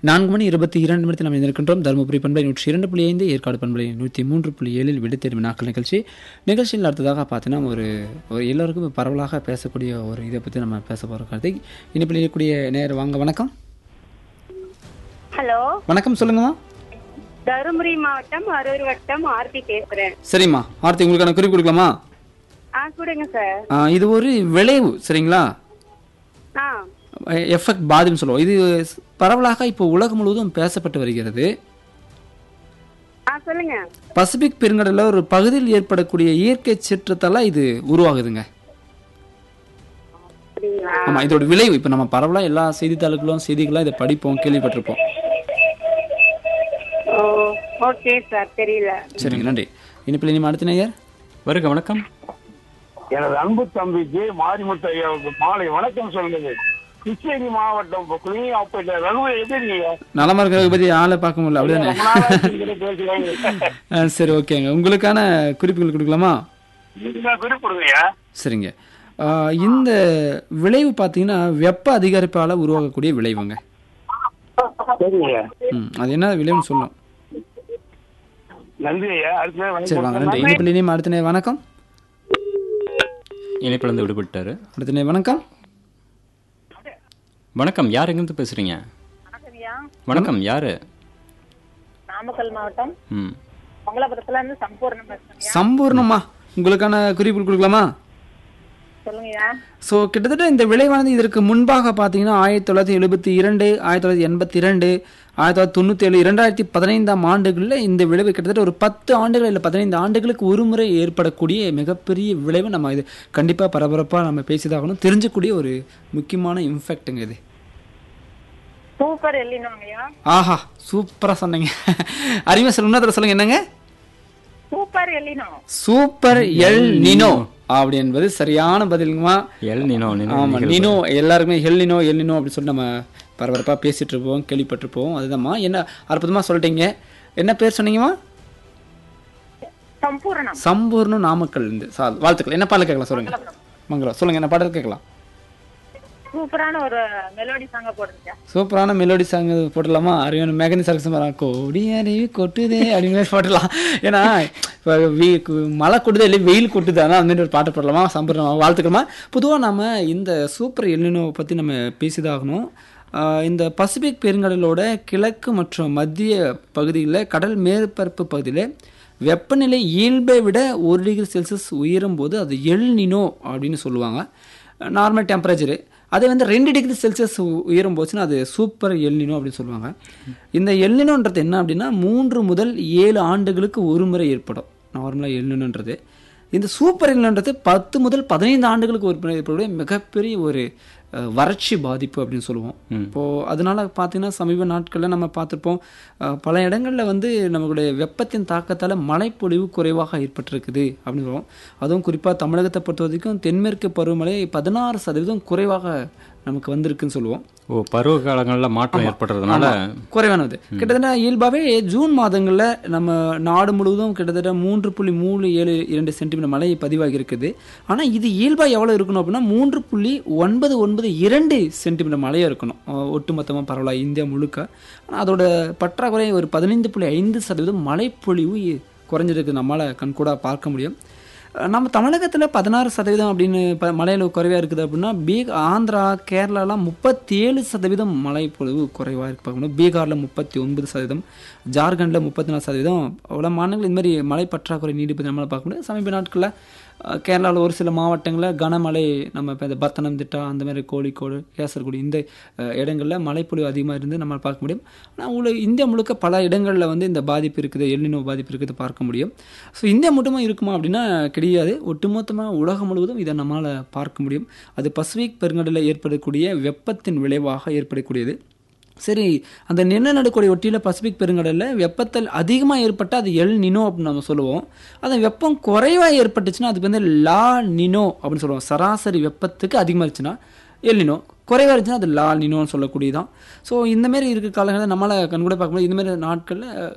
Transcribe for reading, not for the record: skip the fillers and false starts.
4:22 நாம் இருக்கின்றோம். தருமபுரி பண்பலை 102.5, ஏற்காடு பண்பலை 103.7 விடுதேர்வு நாட்கள் நிகழ்ச்சியில் அடுத்ததாக பார்த்தீங்கன்னா ஒரு எல்லோருக்கும் பரவலாக பேசக்கூடிய ஒரு இதை பற்றி நம்ம பேச போகிற கார்த்திக் இனிப்பில் இருக்கக்கூடிய நேரம் வாங்க. வணக்கம். ஹலோ, வணக்கம், சொல்லுங்கம்மா. தருமபுரி மாவட்டம் அரூர் வட்டம் ஆர்த்தி பேசுறேன். சரிம்மா, ஆர்த்தி உங்களுக்கான குறிப்பு கொடுக்கலாமா? கொடுங்க சார். இது ஒரு விளைவு, சரிங்களா? எஃபெக்ட் பாதின்னு சொல்லுவோம். இது பரவலாக இப்போ உலகம் முழுவதும் பேசப்பட்டு வருகிறது. சொல்லுங்க. பசிபிக் பெருங்கடலில் ஒரு பகுதியில் ஏற்படக்கூடிய இயற்கை சீற்றத்தால இது உருவாகுதுங்க. ஆமா, இதோட விளைவு இப்போ நம்ம பரவலா எல்லா செய்தித்தாள்களும் செய்திகளும் இதை படிப்போம், கேள்விப்பட்டிருப்போம். ஓகே சார், தெரியல. சரிங்க, நன்றி. இனிப்பில் இனிமே அடுத்த நேயர் வருக. வணக்கம். எனது அன்பு தம்பிக்கு மாரிமுத்து ஐயாவுக்கு மாலை வணக்கம் சொல்லுங்க. கிருஷ்ணகிரி மாவட்டம் ரகுபதி எப்படி இருக்கீங்க? நலமா இருக்கிறத பத்தி ஆளை பார்க்க முடியல, அப்படிதானே? சரி, ஓகேங்க. உங்களுக்கான குறிப்புகள் கொடுக்கலாமா? குறிப்பு கொடுங்க. சரிங்க. இந்த விளைவு பார்த்தீங்கன்னா வெப்ப அதிகரிப்பால உருவாகக்கூடிய விளைவுங்க. அது என்ன விளைவுன்னு சொல்லலாம். நன்றி ஐயா. சரி, வாங்க. நன்றி. இனிப்பில் இனிமே அடுத்த நேரம் வணக்கம். இணைப்பிலிருந்து விடுபட்டாரு. அடுத்த நேரம் வணக்கம். வணக்கம், யார் எங்கிருந்து பேசுறீங்க? வணக்கம், யாரு? நாமக்கல் மாவட்டம் ம் மங்களபுரத்துல இருந்து சம்பூர்ணம் பேசுறேன். சம்பூர்ணமா, உங்களுக்கான குறிப்பு கொடுக்கலாமா? சொல்லுங்கய்யா. ஸோ கிட்டத்தட்ட இந்த விளைவானது இதற்கு முன்பாக பார்த்தீங்கன்னா 1972, 1982, 1997, 2015 ஆண்டுகளில் இந்த விளைவு கிட்டத்தட்ட ஒரு 10 ஆண்டுகள் இல்லை 15 ஆண்டுகளுக்கு ஒரு முறை ஏற்படக்கூடிய மிகப்பெரிய விளைவு. நம்ம இது கண்டிப்பாக பரபரப்பாக நம்ம பேசிதாகணும், தெரிஞ்சக்கூடிய ஒரு முக்கியமான இன்ஃபெக்ட்டுங்க இது. சூப்பர் எல்லினோங்கய்யா. ஆஹா, சூப்பராக சொன்னீங்க. அறிமை சொல்ல இன்னொரு சொல்லுங்க. என்னங்க? Super El Niño. Super El Nino அப்படி என்பது சரியான பதிலுங்கம்மா. El Nino. ஆமா, நினோ. எல்லாருக்குமே எல் நினோ அப்படின்னு சொல்லி நம்ம பரபரப்பாக பேசிட்டு இருப்போம், கேள்விப்பட்டிருப்போம். அதுதான்மா. என்ன அற்புதமாக சொல்லிட்டீங்க. என்ன பேர் சொன்னீங்கம்மா? சம்பூர்ணம். சம்பூர்ணம், நாமக்கல் இருந்து. வாழ்த்துக்கள். என்ன பாடல் கேட்கலாம் சொல்லுங்க. மங்களம், சொல்லுங்க. என்ன பாடல் கேட்கலாம்? சூப்பரான ஒரு மெலோடி சாங்க போடுங்க. சூப்பரான மெலோடி சாங் போடலாமா? அறிவான மேகனி சரக்கு கோடி அருவி கொட்டுதே அப்படிங்கிற போடலாம். ஏன்னா இப்போ மழை கொட்டுதே இல்லை, வெயில் கொட்டுது, ஆனால் அந்த மாதிரி ஒரு பாட்டு போடலாமா? சம்பூர்ணமா, வாழ்த்துக்கலாமா. பொதுவாக நம்ம இந்த சூப்பர் எல்லினோவை பற்றி நம்ம பேசிதாகணும். இந்த பசிபிக் பெருங்கடலோட கிழக்கு மற்றும் மத்திய பகுதியில் கடல் மேற்பரப்பு பகுதியில் வெப்பநிலை இயல்பை விட 1 டிகிரி செல்சியஸ் உயரும் போது அது எல் நினோ அப்படின்னு சொல்லுவாங்க. Normal temperature. அதே வந்து 2 டிகிரி செல்சியஸ் உயரும் போச்சுன்னா அது சூப்பர் எல்னினோ அப்படின்னு சொல்லுவாங்க. இந்த எல்னினோன்றது என்ன அப்படின்னா 3 முதல் 7 ஆண்டுகளுக்கு ஒரு முறை ஏற்படும் நார்மலாக எல்னினோன்றது. இந்த சூப்பர் எல்னினோன்றது 10 முதல் 15 ஆண்டுகளுக்கு ஒரு முறை ஏற்படக்கூடிய மிகப்பெரிய ஒரு வறட்சி பாதிப்பு அப்படின்னு சொல்லுவோம். இப்போது அதனால பார்த்தீங்கன்னா சமீப நாட்களில் நம்ம பார்த்துருப்போம், பல இடங்களில் வந்து நம்மளுடைய வெப்பத்தின் தாக்கத்தால் மழைப்பொழிவு குறைவாக ஏற்பட்டிருக்குது அப்படின்னு சொல்லுவோம். அதுவும் குறிப்பாக தமிழகத்தை பொறுத்த வரைக்கும் தென்மேற்கு பருவமழை 16% குறைவாக நமக்கு வந்திருக்குன்னு சொல்லுவோம். பருவ காலங்களில் மாற்றம் ஏற்படுறதுனால குறைவானது. கிட்டத்தட்ட இயல்பாகவே ஜூன் மாதங்களில் நம்ம நாடு முழுவதும் கிட்டத்தட்ட 3.372 சென்டிமீட்டர் மழை பதிவாகி இருக்குது. ஆனால் இது இயல்பாக எவ்வளோ இருக்கணும் அப்படின்னா 3.992 சென்டிமீட்டர் மழையாக இருக்கணும் ஒட்டுமொத்தமாக பரவலாக இந்தியா முழுக்க. ஆனால் அதோட பற்றாக்குறை ஒரு 15.5% மழைப்பொழிவு குறைஞ்சிருக்கு, நம்மளால் கண்கூட பார்க்க முடியும். நம்ம தமிழகத்தில் 16% அப்படின்னு மழையில் குறைவாக இருக்குது அப்படின்னா ஆந்திரா, கேரளாலாம் 37% மழை பொழிவு குறைவாக இருக்கு பார்க்கணும். பீகாரில் 39%, ஜார்க்கண்டில் 34%. அவ்வளோ மாநிலங்கள் இந்த மாதிரி மழை பற்றாக்குறை நீடிப்பது நம்மளால் பார்க்க முடியும். சமீப நாட்களில் கேரளாவில் ஒரு சில மாவட்டங்களில் கனமழை, நம்ம இப்போ இந்த பத்தனம்திட்டா அந்த மாதிரி கோழிக்கோடு, கேசர்குடி இந்த இடங்களில் மழைப்பொழிவு அதிகமாக இருந்து நம்ம பார்க்க முடியும். ஆனால் இந்தியா முழுக்க பல இடங்களில் வந்து இந்த பாதிப்பு இருக்குது, எல்னினோ பாதிப்பு இருக்குது பார்க்க முடியும். ஸோ இந்தியா மட்டுமா இருக்குமா அப்படின்னா கிடையாது, ஒட்டுமொத்தமாக உலகம் முழுவதும் இதை நம்மளால் பார்க்க முடியும். அது பசிபிக் பெருங்கடலில் ஏற்படக்கூடிய வெப்பத்தின் விளைவாக ஏற்படக்கூடியது. சரி, அந்த நிலநடுக்கோடை ஒட்டியில் பசிபிக் பெருங்கடலில் வெப்பத்தில் அதிகமாக ஏற்பட்டால் அது எல் நினோ அப்படின்னு நம்ம சொல்லுவோம். அந்த வெப்பம் குறைவாக ஏற்பட்டுச்சுன்னா அதுக்கு வந்து லா நினோ அப்படின்னு சொல்லுவோம். சராசரி வெப்பத்துக்கு அதிகமாக இருந்துச்சுன்னா எல் நினோ, குறைவாக இருந்துச்சுன்னா அது லா நினோன்னு சொல்லக்கூடியதான். ஸோ இந்தமாரி இருக்கிற காலங்களில் நம்மளால் கண்கூட பார்க்கும்போது இந்தமாரி நாட்களில்